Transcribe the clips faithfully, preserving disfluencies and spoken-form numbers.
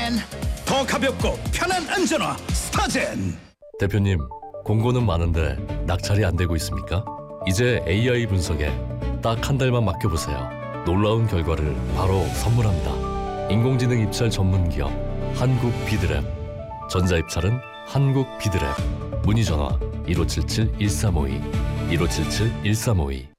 더 가볍고 편한 안전화 스타젠. 대표님, 공고는 많은데 낙찰이 안 되고 있습니까? 이제 에이아이 분석에 딱 한 달만 맡겨보세요. 놀라운 결과를 바로 선물합니다. 인공지능 입찰 전문 기업 한국 비드랩. 전자입찰은 한국 비드랩. 문의 전화 일오칠칠 일삼오이 일오칠칠 일삼오이.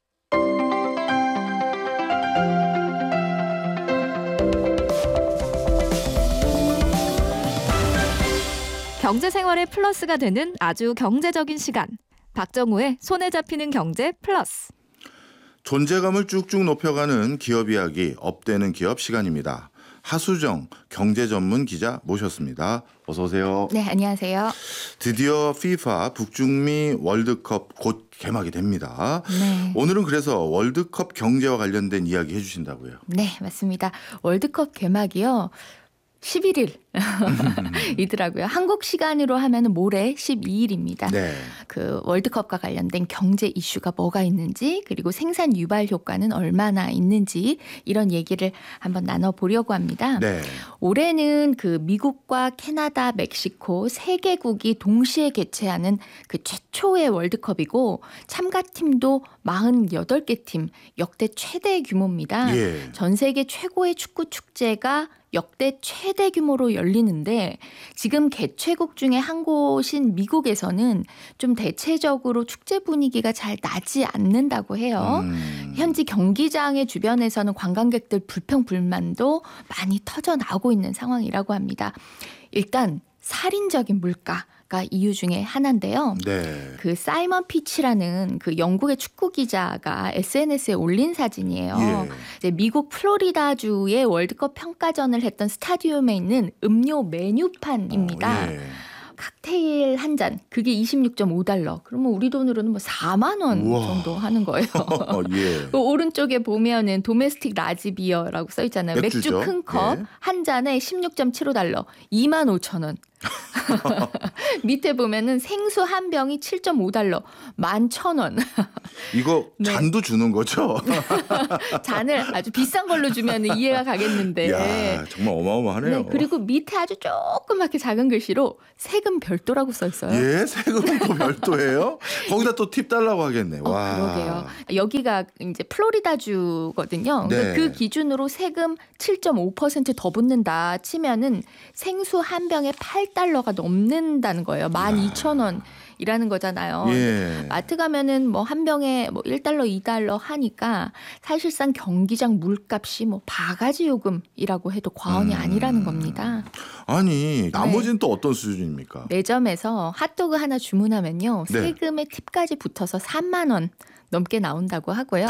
경제생활의 플러스가 되는 아주 경제적인 시간. 박정우의 손에 잡히는 경제 플러스. 존재감을 쭉쭉 높여가는 기업 이야기, 업되는 기업 시간입니다. 하수정 경제 전문 기자 모셨습니다. 어서 오세요. 네, 안녕하세요. 드디어 피파 북중미 월드컵 곧 개막이 됩니다. 네. 오늘은 그래서 월드컵 경제와 관련된 이야기 해주신다고요. 네, 맞습니다. 월드컵 개막이요. 십일 일이더라고요. 한국 시간으로 하면 모레 십이 일입니다. 네. 그 월드컵과 관련된 경제 이슈가 뭐가 있는지, 그리고 생산 유발 효과는 얼마나 있는지, 이런 얘기를 한번 나눠보려고 합니다. 네. 올해는 그 미국과 캐나다, 멕시코 세 개국이 동시에 개최하는 그 최초의 월드컵이고, 참가팀도 사십팔 개 팀, 역대 최대 규모입니다. 예. 전 세계 최고의 축구 축제가 역대 최대 규모로 열리는데, 지금 개최국 중에 한 곳인 미국에서는 좀 대체적으로 축제 분위기가 잘 나지 않는다고 해요. 음. 현지 경기장의 주변에서는 관광객들 불평 불만도 많이 터져 나오고 있는 상황이라고 합니다. 일단 살인적인 물가 가 이유 중에 하나인데요. 네. 그 사이먼 피치라는 그 영국의 축구 기자가 에스엔에스에 올린 사진이에요. 예. 이제 미국 플로리다주의 월드컵 평가전을 했던 스타디움에 있는 음료 메뉴판입니다. 어, 예. 칵테일 한 잔, 그게 이십육 점 오 달러. 그러면 우리 돈으로는 뭐 사만 원 우와. 정도 하는 거예요. 예. 그 오른쪽에 보면은 도메스틱 라지 비어라고 써 있잖아요. 맥주죠. 맥주 큰 컵 예. 한 잔에 십육 점 칠오 달러, 이만 오천 원. 밑에 보면은 생수 한 병이 칠 점 오 달러, 만 천 원. 이거 네. 잔도 주는 거죠? 잔을 아주 비싼 걸로 주면 이해가 가겠는데. 야, 정말 어마어마하네요. 네, 그리고 밑에 아주 조그맣게 작은 글씨로 세금 별도라고 써 있어요. 예, 세금은 또 별도예요? 거기다 또 팁 달라고 하겠네. 어, 와. 그러게요. 여기가 이제 플로리다주거든요. 네. 그 기준으로 세금 칠 점 오 퍼센트 더 붙는다 치면은 생수 한 병에 팔 달러가 넘는다는 거예요. 만 이천 원이라는 거잖아요. 예. 마트 가면은 뭐 한 병에 뭐 일 달러, 이 달러 하니까 사실상 경기장 물값이 뭐 바가지 요금이라고 해도 과언이 음. 아니라는 겁니다. 아니, 나머지는 또 어떤 수준입니까? 매점에서 핫도그 하나 주문하면요. 네. 세금에 팁까지 붙어서 삼만 원 넘게 나온다고 하고요.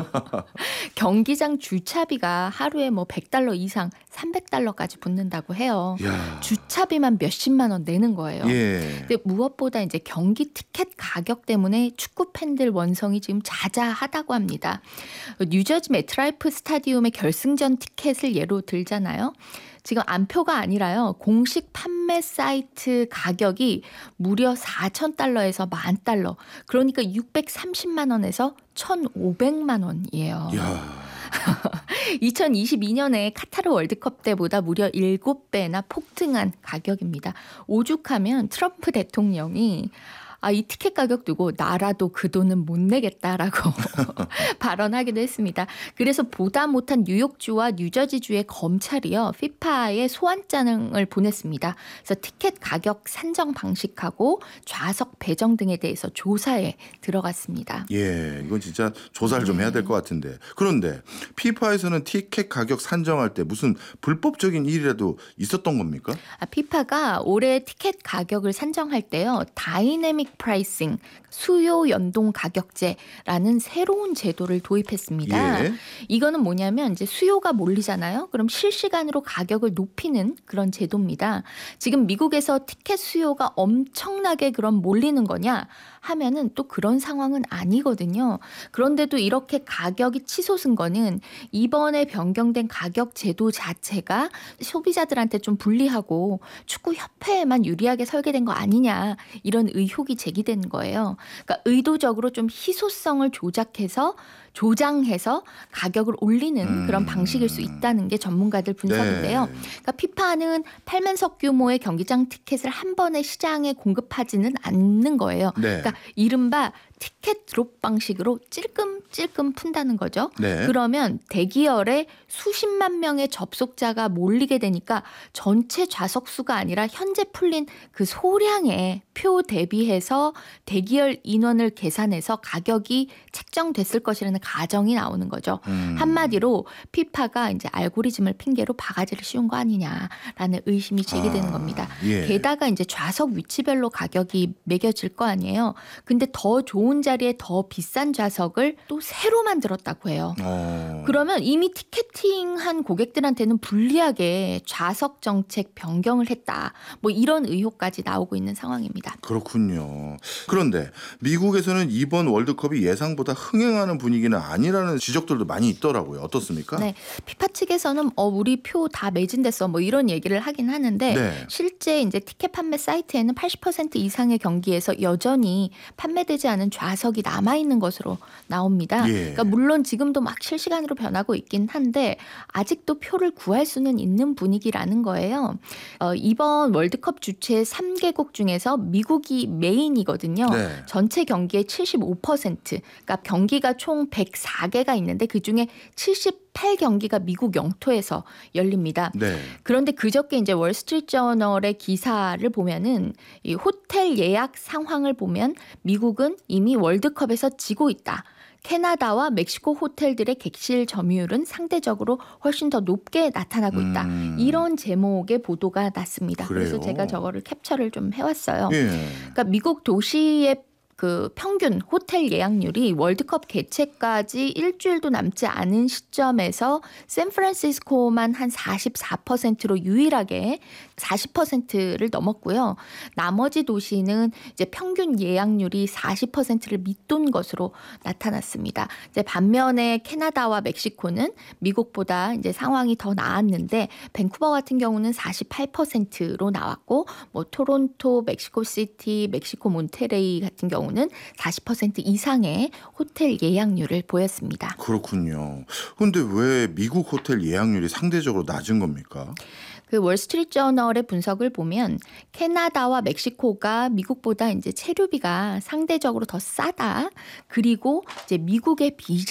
경기장 주차비가 하루에 뭐 백 달러 이상, 삼백 달러까지 붙는다고 해요. 야. 주차비만 몇십만 원 내는 거예요. 예. 근데 무엇보다 이제 경기 티켓 가격 때문에 축구 팬들 원성이 지금 자자하다고 합니다. 뉴저지 메트라이프 스타디움의 결승전 티켓을 예로 들잖아요. 지금 안표가 아니라요. 공식 판매 사이트 가격이 무려 사천 달러에서 만 달러. 그러니까 육백삼십만 원에서 천오백만 원이에요. 야. 이천이십이 년에 카타르 월드컵 때보다 무려 일곱 배나 폭등한 가격입니다. 오죽하면 트럼프 대통령이 아, 이 티켓 가격 두고 나라도 그 돈은 못 내겠다라고 발언하기도 했습니다. 그래서 보다 못한 뉴욕주와 뉴저지주의 검찰이요, 피파에 소환장을 보냈습니다. 그래서 티켓 가격 산정 방식하고 좌석 배정 등에 대해서 조사에 들어갔습니다. 예, 이건 진짜 조사를 좀 해야 될 것 같은데. 그런데 피파에서는 티켓 가격 산정할 때 무슨 불법적인 일이라도 있었던 겁니까? 아, 피파가 올해 티켓 가격을 산정할 때요, 다이내믹 프라이싱, 수요 연동 가격제라는 새로운 제도를 도입했습니다. 예. 이거는 뭐냐면 이제 수요가 몰리잖아요. 그럼 실시간으로 가격을 높이는 그런 제도입니다. 지금 미국에서 티켓 수요가 엄청나게 그럼 몰리는 거냐 하면은 또 그런 상황은 아니거든요. 그런데도 이렇게 가격이 치솟은 거는 이번에 변경된 가격 제도 자체가 소비자들한테 좀 불리하고 축구협회에만 유리하게 설계된 거 아니냐, 이런 의혹이 제기된 거예요. 그러니까 의도적으로 좀 희소성을 조작해서 조장해서 가격을 올리는 음. 그런 방식일 수 있다는 게 전문가들 분석인데요. 네. 그러니까 피파는 팔만석 규모의 경기장 티켓을 한 번에 시장에 공급하지는 않는 거예요. 네. 그러니까 이른바 티켓 드롭 방식으로 찔끔찔끔 푼다는 거죠. 네. 그러면 대기열에 수십만 명의 접속자가 몰리게 되니까 전체 좌석 수가 아니라 현재 풀린 그 소량의 표 대비해서 대기열 인원을 계산해서 가격이 책정됐을 것이라는 가정이 나오는 거죠. 음. 한마디로 피파가 이제 알고리즘을 핑계로 바가지를 씌운 거 아니냐라는 의심이 제기되는 아, 겁니다. 예. 게다가 이제 좌석 위치별로 가격이 매겨질 거 아니에요. 근데 더 좋은 자리에 더 비싼 좌석을 또 새로 만들었다고 해요. 어. 그러면 이미 티켓팅한 고객들한테는 불리하게 좌석 정책 변경을 했다. 뭐 이런 의혹까지 나오고 있는 상황입니다. 그렇군요. 그런데 미국에서는 이번 월드컵이 예상보다 흥행하는 분위기는 아니라는 지적들도 많이 있더라고요. 어떻습니까? 네, 피파 측에서는 어 우리 표 다 매진됐어 뭐 이런 얘기를 하긴 하는데 네. 실제 이제 티켓 판매 사이트에는 팔십 퍼센트 이상의 경기에서 여전히 판매되지 않은 좌석이 남아 있는 것으로 나옵니다. 예. 그러니까 물론 지금도 막 실시간으로 변하고 있긴 한데 아직도 표를 구할 수는 있는 분위기라는 거예요. 어, 이번 월드컵 주최 삼 개국 중에서 미국이 메인이거든요. 네. 전체 경기의 칠십오 퍼센트, 그러니까 경기가 총 백사 개가 있는데 그중에 칠십팔 경기가 미국 영토에서 열립니다. 네. 그런데 그저께 이제 월스트리트저널의 기사를 보면은 이 호텔 예약 상황을 보면 미국은 이미 월드컵에서 지고 있다. 캐나다와 멕시코 호텔들의 객실 점유율은 상대적으로 훨씬 더 높게 나타나고 있다. 음. 이런 제목의 보도가 났습니다. 그래서 그래요? 제가 저거를 캡처를 좀 해왔어요. 예. 그러니까 미국 도시의 그 평균 호텔 예약률이 월드컵 개최까지 일주일도 남지 않은 시점에서 샌프란시스코만 한 사십사 퍼센트로 유일하게 사십 퍼센트를 넘었고요. 나머지 도시는 이제 평균 예약률이 사십 퍼센트를 밑돈 것으로 나타났습니다. 이제 반면에 캐나다와 멕시코는 미국보다 이제 상황이 더 나았는데 밴쿠버 같은 경우는 사십팔 퍼센트로 나왔고 뭐 토론토, 멕시코시티, 멕시코 몬테레이 같은 경우는 사십 퍼센트 이상의 호텔 예약률을 보였습니다. 그렇군요. 근데 왜 미국 호텔 예약률이 상대적으로 낮은 겁니까? 그 월스트리트저널의 분석을 보면 캐나다와 멕시코가 미국보다 이제 체류비가 상대적으로 더 싸다. 그리고 이제 미국의 비자